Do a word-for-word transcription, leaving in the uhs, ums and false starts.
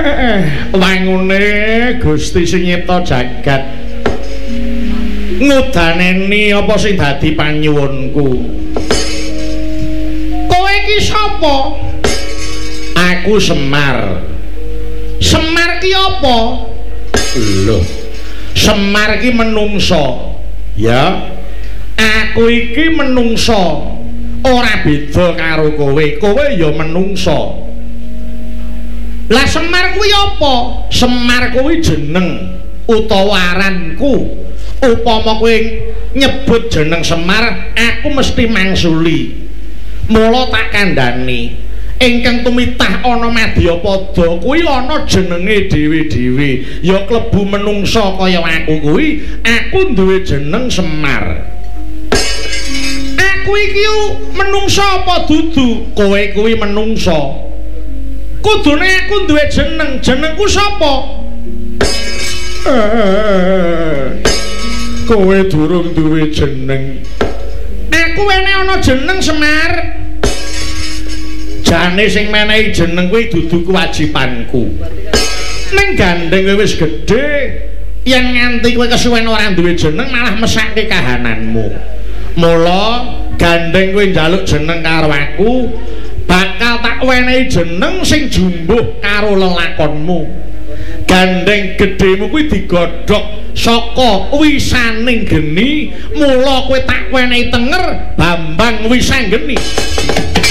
wangune Gusti sing nyipta jagat ngudaneni apa sing dadi panyuwunku. Kowe iki sapa? Aku Semar. Semar ki apa? Lho, Semar ki menungso. Ya. Aku iki menungso. Ora beda karo kowe. Kowe ya menungso. Lah Semar kuwi apa? Semar kuwi jeneng utawa aranku. Upama kowe nyebut jeneng Semar, aku mesti mangsuli. Mula tak kandhani, ingkang tumitah ana Madyapada kuwi ana jenenge dhewe-dhewe. Ya klebu menungsa kaya aku kuwi, aku duwe jeneng Semar. Aku iki menungsa apa dudu? Kowe kuwi menungsa. Kudune aku duwe jeneng, jenengku sapa? Kowe durung duwe jeneng. Aku wene ana jeneng Semar. Jane sing menehi jeneng kuwi dudu kewajibanku. Ning gandeng kowe wis gedhe, yen nganti kowe kesuwen ora duwe jeneng malah mesake kahananmu. Mula gandeng kowe njaluk jeneng karo aku, bakal tak wenehi jeneng sing jumbuh karo lelakonmu. Gandeng gedhemu kuwi digodhog saka wisaning geni, mula kowe tak wenehi tenger Bambang Wisanggeni.